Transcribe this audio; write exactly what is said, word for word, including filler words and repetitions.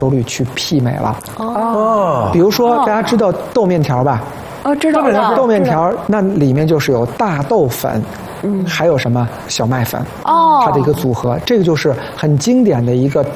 收率去媲美了。 哦， 比如说大家知道豆面条吧？ 哦，知道了。 豆面条那里面就是有大豆粉，嗯，还有什么小麦粉， 哦， 它的一个组合，这个就是很经典的一个。